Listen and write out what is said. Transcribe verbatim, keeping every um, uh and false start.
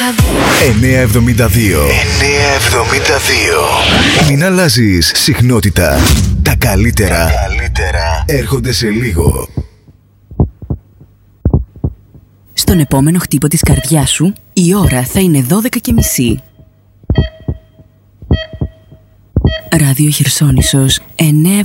εννιακόσια εβδομήντα δύο. εννιακόσια εβδομήντα δύο. Μην αλλάζεις συχνότητα. Τα καλύτερα, Τα καλύτερα έρχονται σε λίγο. Στον επόμενο χτύπο της καρδιάς σου, η ώρα θα είναι δώδεκα και μισή. Ράδιο Χερσόνησος εννιακόσια